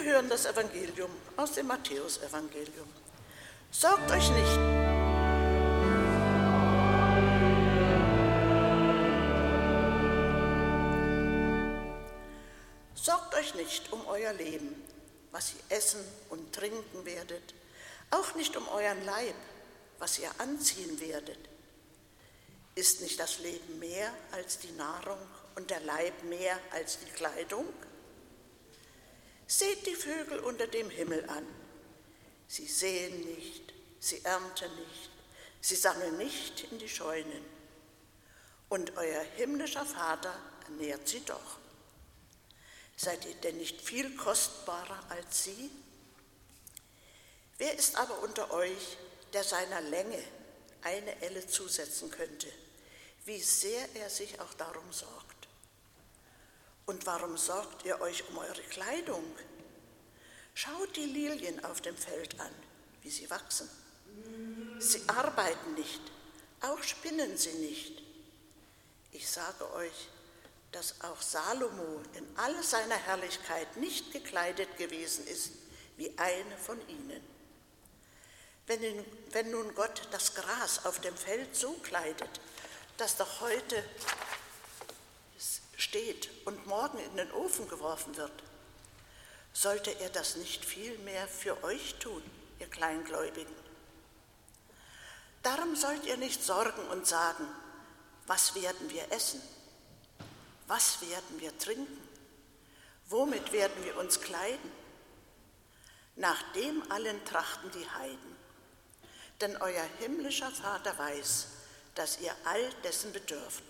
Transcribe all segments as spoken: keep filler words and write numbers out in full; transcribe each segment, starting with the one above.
Wir hören das Evangelium aus dem Matthäusevangelium. Sorgt euch nicht. Sorgt euch nicht um euer Leben, was ihr essen und trinken werdet, auch nicht um euren Leib, was ihr anziehen werdet. Ist nicht das Leben mehr als die Nahrung und der Leib mehr als die Kleidung? Seht die Vögel unter dem Himmel an. Sie säen nicht, sie ernten nicht, sie sammeln nicht in die Scheunen. Und euer himmlischer Vater ernährt sie doch. Seid ihr denn nicht viel kostbarer als sie? Wer ist aber unter euch, der seiner Länge eine Elle zusetzen könnte, wie sehr er sich auch darum sorgt? Und warum sorgt ihr euch um eure Kleidung? Schaut die Lilien auf dem Feld an, wie sie wachsen. Sie arbeiten nicht, auch spinnen sie nicht. Ich sage euch, dass auch Salomo in all seiner Herrlichkeit nicht gekleidet gewesen ist wie eine von ihnen. Wenn, in, wenn nun Gott das Gras auf dem Feld so kleidet, das doch heute steht und morgen in den Ofen geworfen wird, sollte er das nicht viel mehr für euch tun, ihr Kleingläubigen? Darum sollt ihr nicht sorgen und sagen, was werden wir essen? Was werden wir trinken? Womit werden wir uns kleiden? Nach dem allen trachten die Heiden. Denn euer himmlischer Vater weiß, dass ihr all dessen bedürft.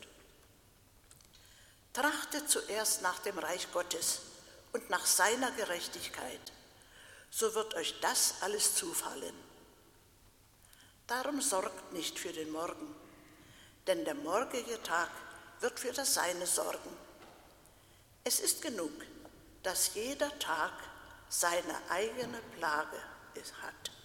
Trachtet zuerst nach dem Reich Gottes und nach seiner Gerechtigkeit, so wird euch das alles zufallen. Darum sorgt nicht für den Morgen, denn der morgige Tag wird für das Seine sorgen. Es ist genug, dass jeder Tag seine eigene Plage hat.